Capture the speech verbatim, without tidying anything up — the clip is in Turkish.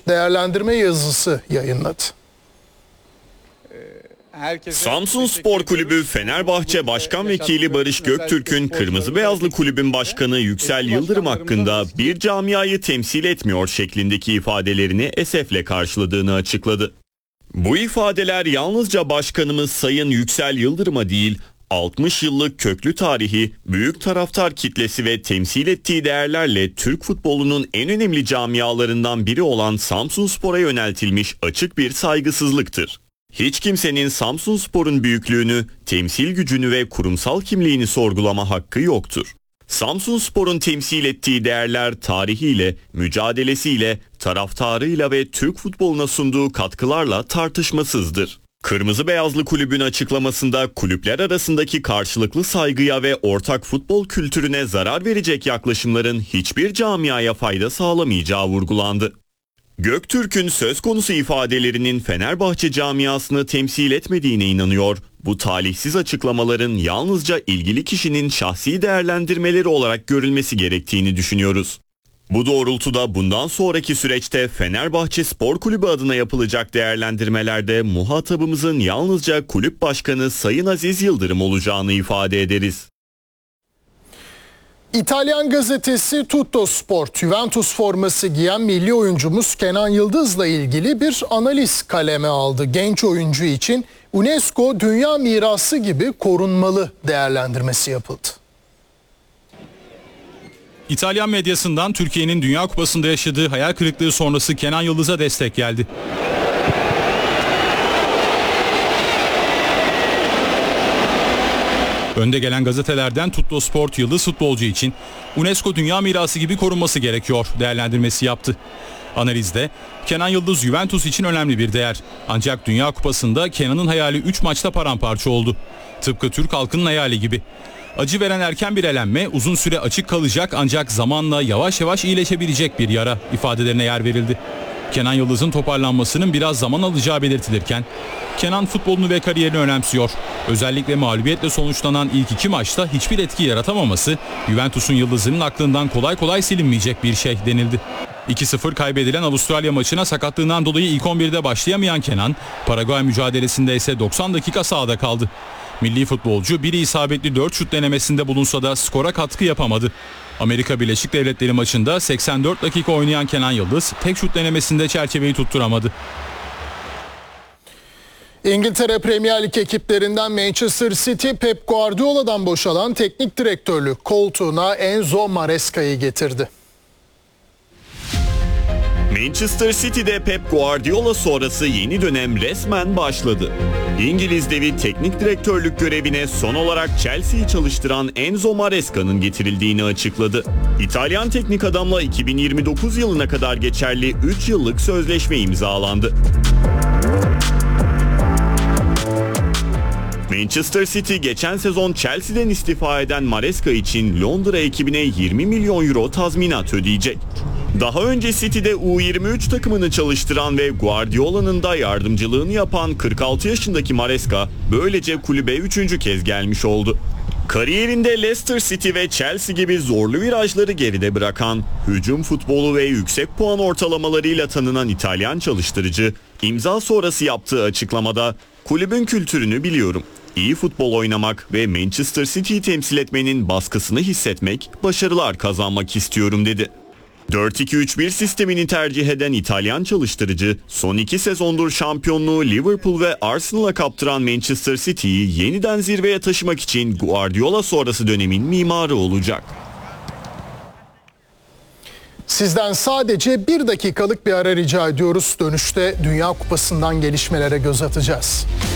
değerlendirme yazısı yayınladı. Samsunspor Kulübü Fenerbahçe Başkan Vekili Barış Göktürk'ün Kırmızı Beyazlı Kulübün Başkanı Yüksel Yıldırım hakkında bir camiayı temsil etmiyor şeklindeki ifadelerini esefle karşıladığını açıkladı. Bu ifadeler yalnızca başkanımız Sayın Yüksel Yıldırım'a değil, altmış yıllık köklü tarihi, büyük taraftar kitlesi ve temsil ettiği değerlerle Türk futbolunun en önemli camialarından biri olan Samsunspor'a yöneltilmiş açık bir saygısızlıktır. Hiç kimsenin Samsunspor'un büyüklüğünü, temsil gücünü ve kurumsal kimliğini sorgulama hakkı yoktur. Samsunspor'un temsil ettiği değerler tarihiyle, mücadelesiyle, taraftarıyla ve Türk futboluna sunduğu katkılarla tartışmasızdır. Kırmızı Beyazlı Kulübün açıklamasında kulüpler arasındaki karşılıklı saygıya ve ortak futbol kültürüne zarar verecek yaklaşımların hiçbir camiaya fayda sağlamayacağı vurgulandı. Göktürk'ün söz konusu ifadelerinin Fenerbahçe camiasını temsil etmediğine inanıyor, bu talihsiz açıklamaların yalnızca ilgili kişinin şahsi değerlendirmeleri olarak görülmesi gerektiğini düşünüyoruz. Bu doğrultuda bundan sonraki süreçte Fenerbahçe Spor Kulübü adına yapılacak değerlendirmelerde muhatabımızın yalnızca kulüp başkanı Sayın Aziz Yıldırım olacağını ifade ederiz. İtalyan gazetesi Tuttosport, Juventus forması giyen milli oyuncumuz Kenan Yıldız'la ilgili bir analiz kaleme aldı. Genç oyuncu için UNESCO Dünya Mirası gibi korunmalı değerlendirmesi yapıldı. İtalyan medyasından Türkiye'nin Dünya Kupası'nda yaşadığı hayal kırıklığı sonrası Kenan Yıldız'a destek geldi. Önde gelen gazetelerden Tuttosport Yıldız futbolcu için UNESCO Dünya Mirası gibi korunması gerekiyor değerlendirmesi yaptı. Analizde Kenan Yıldız Juventus için önemli bir değer. Ancak Dünya Kupası'nda Kenan'ın hayali üç maçta paramparça oldu. Tıpkı Türk halkının hayali gibi. Acı veren erken bir elenme uzun süre açık kalacak ancak zamanla yavaş yavaş iyileşebilecek bir yara ifadelerine yer verildi. Kenan Yıldız'ın toparlanmasının biraz zaman alacağı belirtilirken Kenan futbolunu ve kariyerini önemsiyor. Özellikle mağlubiyetle sonuçlanan ilk iki maçta hiçbir etki yaratamaması Juventus'un Yıldız'ının aklından kolay kolay silinmeyecek bir şey denildi. iki sıfır kaybedilen Avustralya maçına sakatlığından dolayı ilk on birde başlayamayan Kenan, Paraguay mücadelesinde ise doksan dakika sahada kaldı. Milli futbolcu biri isabetli dört şut denemesinde bulunsa da skora katkı yapamadı. Amerika Birleşik Devletleri maçında seksen dört dakika oynayan Kenan Yıldız tek şut denemesinde çerçeveyi tutturamadı. İngiltere Premier Lig ekiplerinden Manchester City, Pep Guardiola'dan boşalan teknik direktörlük koltuğuna Enzo Maresca'yı getirdi. Manchester City'de Pep Guardiola sonrası yeni dönem resmen başladı. İngiliz devi teknik direktörlük görevine son olarak Chelsea'yi çalıştıran Enzo Maresca'nın getirildiğini açıkladı. İtalyan teknik adamla iki bin yirmi dokuz yılına kadar geçerli üç yıllık sözleşme imzalandı. Manchester City geçen sezon Chelsea'den istifa eden Maresca için Londra ekibine yirmi milyon euro tazminat ödeyecek. Daha önce City'de U yirmi üç takımını çalıştıran ve Guardiola'nın da yardımcılığını yapan kırk altı yaşındaki Maresca böylece kulübe üçüncü kez gelmiş oldu. Kariyerinde Leicester City ve Chelsea gibi zorlu virajları geride bırakan, hücum futbolu ve yüksek puan ortalamalarıyla tanınan İtalyan çalıştırıcı, imza sonrası yaptığı açıklamada "Kulübün kültürünü biliyorum. İyi futbol oynamak ve Manchester City'yi temsil etmenin baskısını hissetmek, başarılar kazanmak istiyorum" dedi. dört iki üç bir sistemini tercih eden İtalyan çalıştırıcı, son iki sezondur şampiyonluğu Liverpool ve Arsenal'a kaptıran Manchester City'yi yeniden zirveye taşımak için Guardiola sonrası dönemin mimarı olacak. Sizden sadece bir dakikalık bir ara rica ediyoruz. Dönüşte Dünya Kupası'ndan gelişmelere göz atacağız.